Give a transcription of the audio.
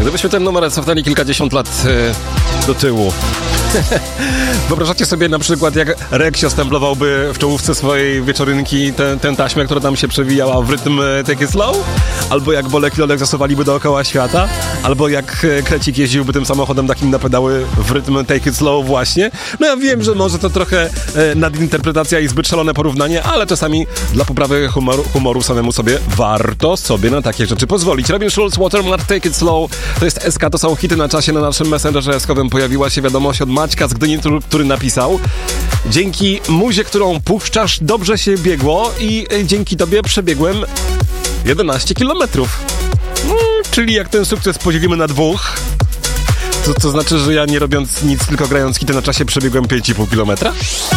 Gdybyśmy ten numer cofnęli kilkadziesiąt lat do tyłu. Wyobrażacie sobie na przykład, jak Reksio stemplowałby w czołówce swojej wieczorynki tę taśmę, która tam się przewijała w rytm Take It Slow? Albo jak Bolek i Lolek zasuwaliby dookoła świata? Albo jak Krecik jeździłby tym samochodem takim na pedały w rytm Take It Slow właśnie? No ja wiem, że może to trochę nadinterpretacja i zbyt szalone porównanie, ale czasami dla poprawy humoru samemu sobie warto sobie na takie rzeczy pozwolić. Robin Schulz, Watermark, Take It Slow. To jest SK, to są hity na czasie. Na naszym Messengerze SK-owym pojawiła się wiadomość od Maćka z Gdyni, który napisał: dzięki muzie, którą puszczasz, dobrze się biegło i dzięki tobie przebiegłem 11 kilometrów. Czyli jak ten sukces podzielimy na dwóch, to znaczy, że ja nie robiąc nic, tylko grając hity na czasie przebiegłem 5,5 kilometra?